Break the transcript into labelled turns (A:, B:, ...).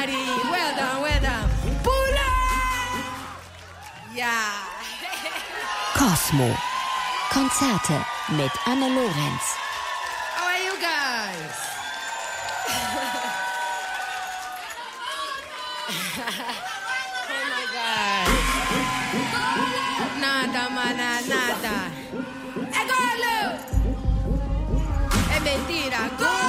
A: Mari. Well done, well done. Pula! Ja.
B: Cosmo. Konzerte mit Anne Lorenz.
A: How are you guys? Oh my God. Nada, mana, nada. ¡Es gol! ¡Es mentira! ¡Gol!